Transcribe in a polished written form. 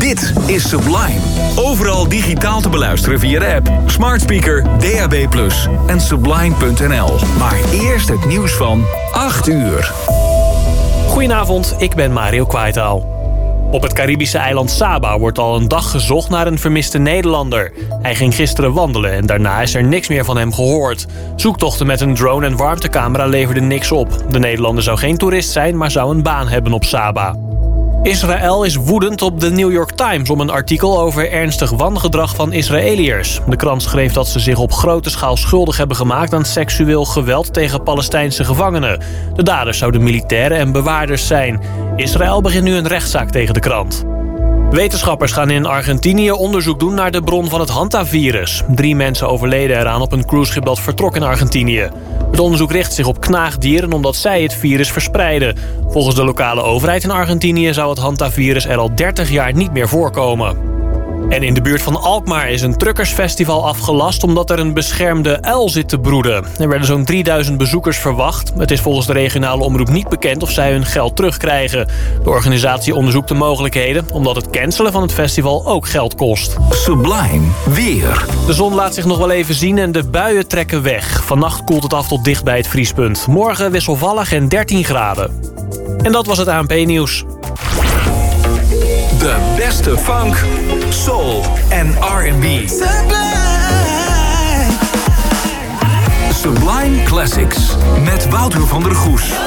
Dit is Sublime. Overal digitaal te beluisteren via de app, smart speaker, DAB+ en sublime.nl. Maar eerst het nieuws van 8 uur. Goedenavond, ik ben Mario Kwaitaal. Op het Caribische eiland Saba wordt al een dag gezocht naar een vermiste Nederlander. Hij ging gisteren wandelen en daarna is er niks meer van hem gehoord. Zoektochten met een drone en warmtecamera leverden niks op. De Nederlander zou geen toerist zijn, maar zou een baan hebben op Saba. Israël is woedend op de New York Times om een artikel over ernstig wangedrag van Israëliërs. De krant schreef dat ze zich op grote schaal schuldig hebben gemaakt aan seksueel geweld tegen Palestijnse gevangenen. De daders zouden militairen en bewaarders zijn. Israël begint nu een rechtszaak tegen de krant. Wetenschappers gaan in Argentinië onderzoek doen naar de bron van het hantavirus. 3 mensen overleden eraan op een cruiseschip dat vertrok in Argentinië. Het onderzoek richt zich op knaagdieren omdat zij het virus verspreiden. Volgens de lokale overheid in Argentinië zou het hantavirus er al 30 jaar niet meer voorkomen. En in de buurt van Alkmaar is een truckersfestival afgelast omdat er een beschermde uil zit te broeden. Er werden zo'n 3000 bezoekers verwacht. Het is volgens de regionale omroep niet bekend of zij hun geld terugkrijgen. De organisatie onderzoekt de mogelijkheden omdat het cancelen van het festival ook geld kost. Sublime weer. De zon laat zich nog wel even zien en de buien trekken weg. Vannacht koelt het af tot dicht bij het vriespunt. Morgen wisselvallig en 13 graden. En dat was het ANP-nieuws. De beste funk, soul en R&B. Sublime Classics met Wouter van der Goes.